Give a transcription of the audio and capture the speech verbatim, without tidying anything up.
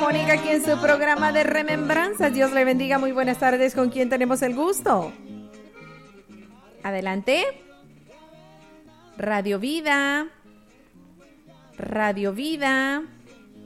telefónica aquí en su programa de Remembranzas. Dios le bendiga, muy buenas tardes. ¿Con quién tenemos el gusto? Adelante. Radio Vida. Radio Vida.